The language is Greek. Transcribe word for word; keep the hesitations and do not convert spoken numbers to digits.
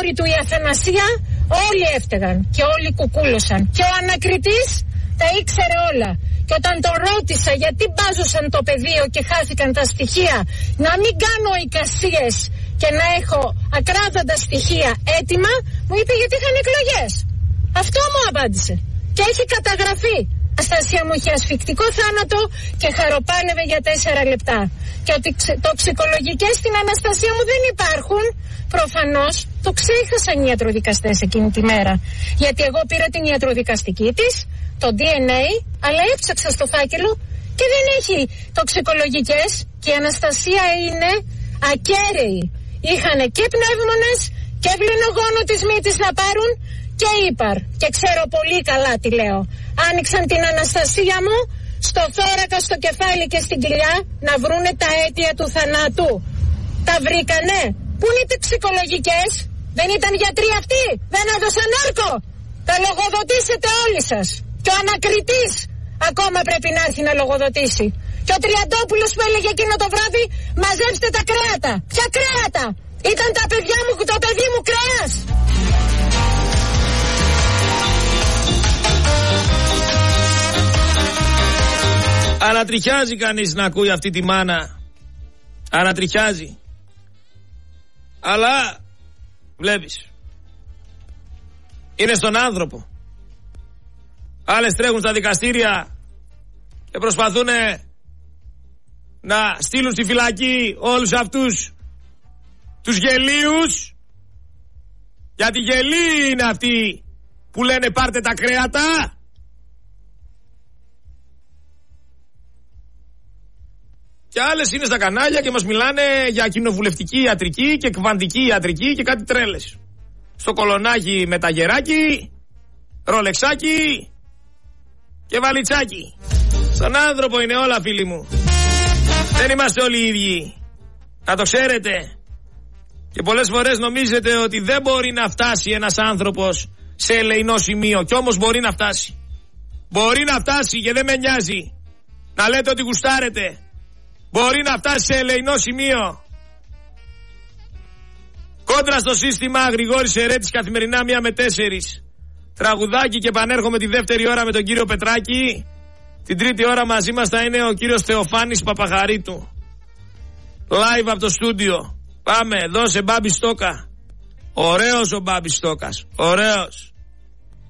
κόρη του η Αθανασία, όλοι έφταιγαν και όλοι κουκούλωσαν. Και ο ανακριτής τα ήξερε όλα. Και όταν τον ρώτησα γιατί μπάζωσαν το πεδίο και χάθηκαν τα στοιχεία, να μην κάνω εικασίες και να έχω ακράδαντα στοιχεία έτοιμα, μου είπε γιατί είχαν εκλογές. Αυτό μου απάντησε. Και έχει καταγραφεί. Η Αναστασία μου είχε ασφυκτικό θάνατο και χαροπάλευε για τέσσερα λεπτά. Και ότι τοξικολογικές στην Αναστασία μου δεν υπάρχουν, προφανώς το ξέχασαν οι ιατροδικαστές εκείνη τη μέρα. Γιατί εγώ πήρα την ιατροδικαστική της, το ντι εν έι, αλλά έψαξα στο φάκελο και δεν έχει τοξικολογικές και η Αναστασία είναι ακέραιη. Είχαν και πνεύμονες και βληνογόνο της μύτης να πάρουν και ύπαρ. Και ξέρω πολύ καλά τι λέω. Άνοιξαν την Αναστασία μου στο θώρακα, στο κεφάλι και στην κοιλιά να βρούνε τα αίτια του θανάτου. Τα βρήκανε. Πού είναι οι τοξικολογικές? Δεν ήταν γιατροί αυτοί? Δεν έδωσαν όρκο? Θα λογοδοτήσετε όλοι σας. Και ο ανακριτής ακόμα πρέπει να έρθει να λογοδοτήσει. Και ο Τριαντόπουλος που έλεγε εκείνο το βράδυ, μαζέψτε τα κρέατα. Ποια κρέατα? Ήταν τα παιδιά μου, το παιδί μου κρέας. Ανατριχιάζει κανείς να ακούει αυτή τη μάνα. Ανατριχιάζει. Αλλά βλέπεις, είναι στον άνθρωπο. Άλλες τρέχουν στα δικαστήρια και προσπαθούν να στείλουν στη φυλακή όλους αυτούς τους γελίους. Γιατί γελίοι είναι αυτοί που λένε πάρτε τα κρέατα. Και άλλες είναι στα κανάλια και μας μιλάνε για κοινοβουλευτική ιατρική και κβαντική ιατρική και κάτι τρέλες. Στο κολονάκι με τα γεράκι, ρολεξάκι και βαλιτσάκι. Στον άνθρωπο είναι όλα, φίλοι μου. Δεν είμαστε όλοι οι ίδιοι. Να το ξέρετε. Και πολλές φορές νομίζετε ότι δεν μπορεί να φτάσει ένας άνθρωπος σε ελεεινό σημείο. Κι όμως μπορεί να φτάσει. Μπορεί να φτάσει και δεν με νοιάζει να λέτε ότι γουστάρετε. Μπορεί να φτάσει σε ελεεινό σημείο. Κόντρα στο σύστημα, Γρηγόρης Ερέτης, καθημερινά μία με τέσσερις. Τραγουδάκι και επανέρχομαι τη δεύτερη ώρα με τον κύριο Πετράκη. Την τρίτη ώρα μαζί μας θα είναι ο κύριος Θεοφάνης Παπαγαρίτου. Live από το στούντιο. Πάμε, δώσε Μπάμπη Στόκα. Ωραίος ο Μπάμπης Στόκας. Ωραίος.